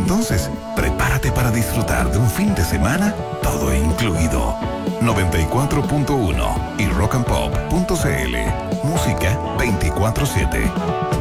Entonces, prepárate para disfrutar de un fin de semana todo incluido. 94.1 y rockandpop.cl. Música 24/7.